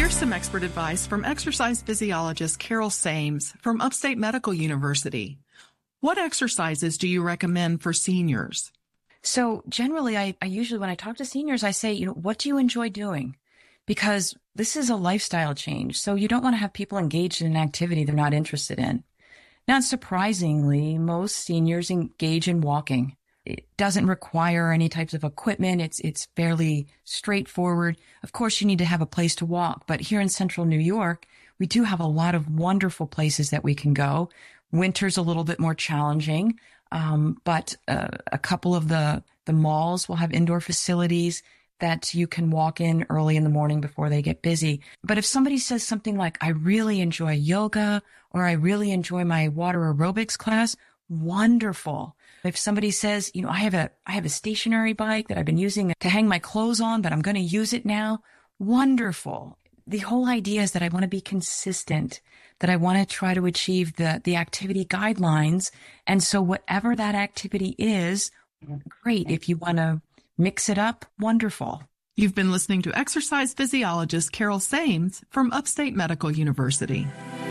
Here's some expert advice from exercise physiologist Carol Sames from Upstate Medical University. What exercises do you recommend for seniors? So generally, I usually, when I talk to seniors, I say, what do you enjoy doing? Because this is a lifestyle change. So you don't want to have people engaged in an activity they're not interested in. Not surprisingly, most seniors engage in walking. It doesn't require any types of equipment. It's fairly straightforward. Of course, you need to have a place to walk. But here in central New York, we do have a lot of wonderful places that we can go. Winter's a little bit more challenging. But a couple of the malls will have indoor facilities that you can walk in early in the morning before they get busy. But if somebody says something like, I really enjoy yoga, or I really enjoy my water aerobics class, wonderful. If somebody says, I have a stationary bike that I've been using to hang my clothes on, but I'm going to use it now, wonderful. The whole idea is that I want to be consistent, that I want to try to achieve the activity guidelines. And so whatever that activity is, great. If you want to mix it up, wonderful. You've been listening to exercise physiologist Carol Sames from Upstate Medical University.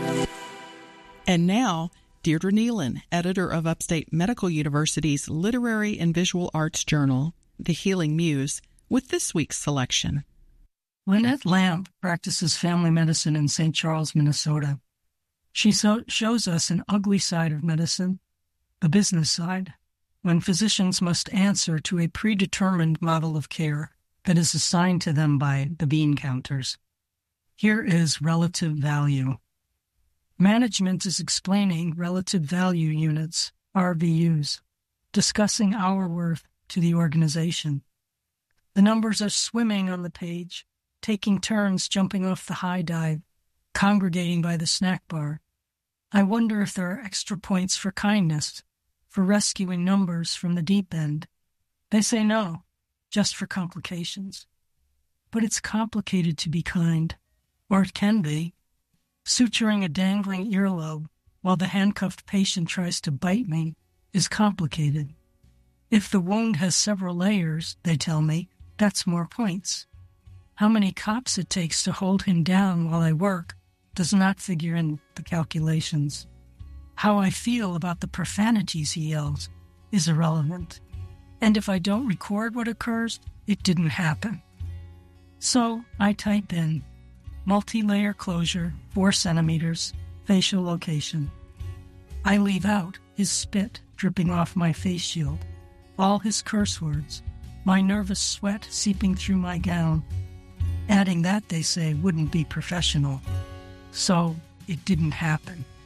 And now, Deirdre Nealon, editor of Upstate Medical University's Literary and Visual Arts Journal, The Healing Muse, with this week's selection. Lynette Lamp practices family medicine in St. Charles, Minnesota. She shows us an ugly side of medicine, the business side, when physicians must answer to a predetermined model of care that is assigned to them by the bean counters. Here is relative value. Management is explaining relative value units, RVUs, discussing our worth to the organization. The numbers are swimming on the page, taking turns jumping off the high dive, congregating by the snack bar. I wonder if there are extra points for kindness, for rescuing numbers from the deep end. They say no, just for complications. But it's complicated to be kind, or it can be. Suturing a dangling earlobe while the handcuffed patient tries to bite me is complicated. If the wound has several layers, they tell me, that's more points. How many cops it takes to hold him down while I work does not figure in the calculations. How I feel about the profanities he yells is irrelevant. And if I don't record what occurs, it didn't happen. So I type in multi-layer closure, 4 centimeters, facial location. I leave out his spit dripping off my face shield, all his curse words, my nervous sweat seeping through my gown. Adding that, they say, wouldn't be professional. So it didn't happen.